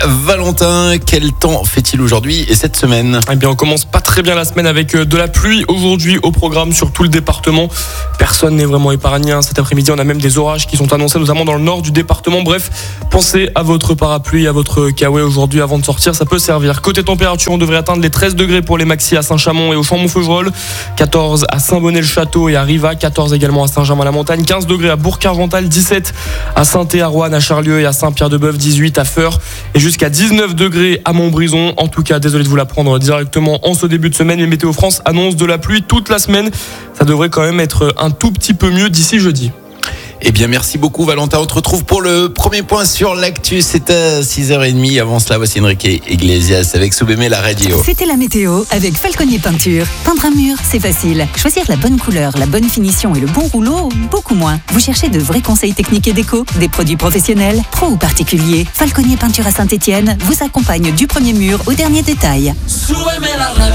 Valentin, quel temps fait-il aujourd'hui et cette semaine ? Eh bien, on commence pas très bien la semaine avec de la pluie aujourd'hui au programme sur tout le département. Personne n'est vraiment épargné. Cet après-midi, on a même des orages qui sont annoncés, notamment dans le nord du département. Bref, pensez à votre parapluie, à votre kawaii aujourd'hui avant de sortir, ça peut servir. Côté température, on devrait atteindre les 13 degrés pour les maxis à Saint-Chamond et au Chambon-Feugerolles, 14 à Saint-Bonnet-le-Château et à Riva, 14 également à Saint-Germain-la-Montagne, 15 degrés à Bourg-Argental, 17 à Saint-Thé, à Roanne, à Charlieu et à Saint-Pierre-de-Bœuf, 18 à Feurs et jusqu'à 19 degrés à Montbrison. En tout cas, désolé de vous l'apprendre directement en ce début de semaine, mais Météo France annonce de la pluie toute la semaine. Ça devrait quand même être un tout petit peu mieux d'ici jeudi. Eh bien, merci beaucoup Valentin. On te retrouve pour le premier point sur l'actu. C'est à 6h30. Avant cela, voici Enrique Iglesias avec Soubémé la radio. C'était la météo avec Falconier Peinture. Peindre un mur, c'est facile. Choisir la bonne couleur, la bonne finition et le bon rouleau, beaucoup moins. Vous cherchez de vrais conseils techniques et déco, des produits professionnels, pro ou particuliers. Falconier Peinture à Saint-Étienne vous accompagne du premier mur au dernier détail. Súbeme la radio.